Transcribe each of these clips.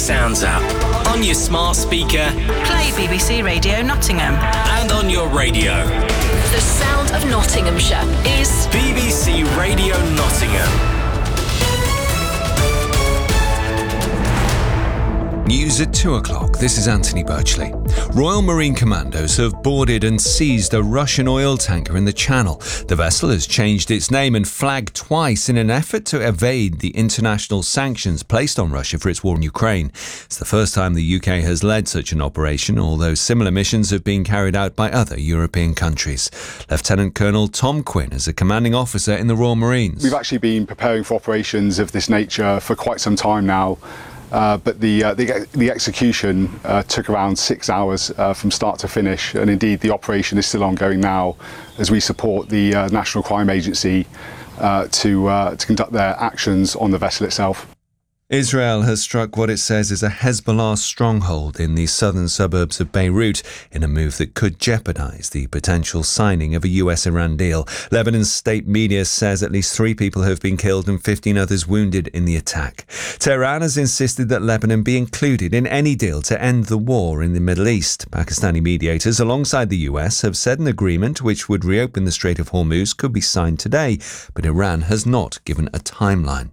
Sounds app, on your smart speaker, play BBC Radio Nottingham, and on your radio. The sound of Nottinghamshire is BBC Radio Nottingham. News at 2 o'clock. This is Anthony Birchley. Royal Marine Commandos have boarded and seized a Russian oil tanker in the Channel. The vessel has changed its name and flagged twice in an effort to evade the international sanctions placed on Russia for its war in Ukraine. It's the first time the UK has led such an operation, although similar missions have been carried out by other European countries. Lieutenant Colonel Tom Quinn is a commanding officer in the Royal Marines. We've actually been preparing for operations of this nature for quite some time now. But the execution took around 6 hours from start to finish, and indeed the operation is still ongoing now as we support the National Crime Agency to conduct their actions on the vessel itself. Israel has struck what it says is a Hezbollah stronghold in the southern suburbs of Beirut in a move that could jeopardize the potential signing of a US-Iran deal. Lebanon's state media says at least 3 people have been killed and 15 others wounded in the attack. Tehran has insisted that Lebanon be included in any deal to end the war in the Middle East. Pakistani mediators, alongside the US, have said an agreement which would reopen the Strait of Hormuz could be signed today, but Iran has not given a timeline.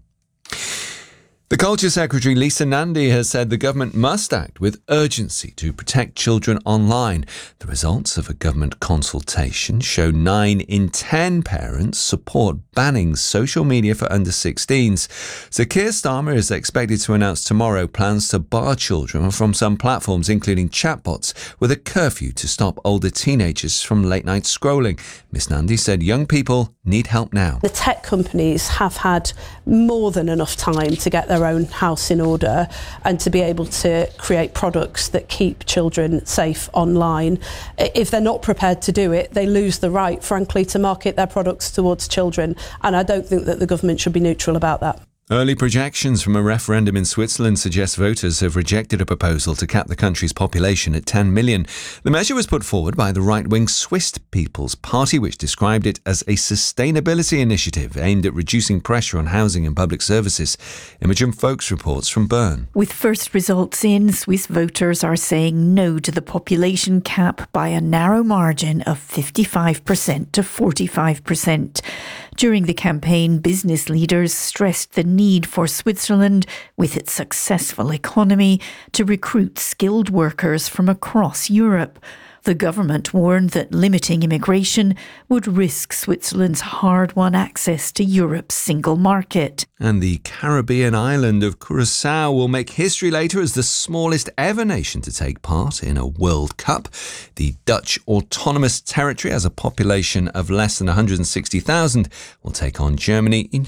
The Culture Secretary Lisa Nandy has said the government must act with urgency to protect children online. The results of a government consultation show 9 in 10 parents support banning social media for under 16s. So Keir Starmer is expected to announce tomorrow plans to bar children from some platforms, including chatbots, with a curfew to stop older teenagers from late-night scrolling. Ms Nandy said young people need help now. The tech companies have had more than enough time to get their own house in order and to be able to create products that keep children safe online. If they're not prepared to do it, they lose the right, frankly, to market their products towards children. And I don't think that the government should be neutral about that. Early projections from a referendum in Switzerland suggest voters have rejected a proposal to cap the country's population at 10 million. The measure was put forward by the right-wing Swiss People's Party, which described it as a sustainability initiative aimed at reducing pressure on housing and public services. Imogen Folks reports from Bern. With first results in, Swiss voters are saying no to the population cap by a narrow margin of 55% to 45%. During the campaign, business leaders stressed the need for Switzerland, with its successful economy, to recruit skilled workers from across Europe. The government warned that limiting immigration would risk Switzerland's hard-won access to Europe's single market. And the Caribbean island of Curaçao will make history later as the smallest ever nation to take part in a World Cup. The Dutch Autonomous Territory has a population of less than 160,000, will take on Germany in